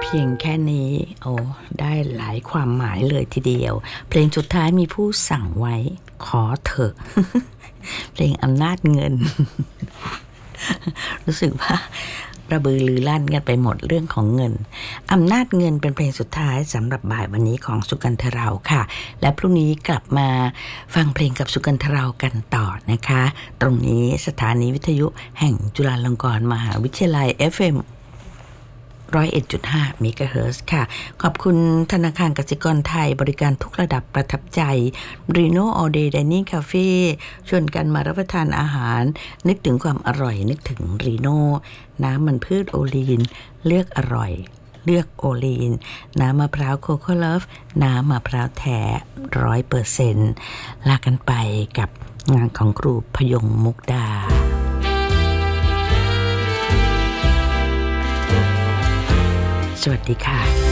เพียงแค่นี้โอ้ได้หลายความหมายเลยทีเดียวเพลงสุดท้ายมีผู้สั่งไว้ขอเถอะ เพลงอำนาจเงิน รู้สึกว่าระบือลือลั่นกันไปหมดเรื่องของเงินอำนาจเงินเป็นเพลงสุดท้ายสำหรับบ่ายวันนี้ของสุกันทเราค่ะและพรุ่งนี้กลับมาฟังเพลงกับสุกันทเรากันต่อนะคะตรงนี้สถานีวิทยุแห่งจุฬาลงกรณ์มหาวิทยาลัย FM 101.5 เมกะเฮิรตซ์ค่ะขอบคุณธนาคารกสิกรไทยบริการทุกระดับประทับใจ Reno All Day Dining Cafe ชวนกันมารับประทานอาหารนึกถึงความอร่อยนึกถึง Reno น้ำมันพืชโอลีนเลือกอร่อยเลือกโอลีนน้ำมะพร้าวโคโค่เลิฟน้ำมะพร้าวแท้ 100% ลากันไปกับงานของครูพยงมุกดาสวัสดีค่ะ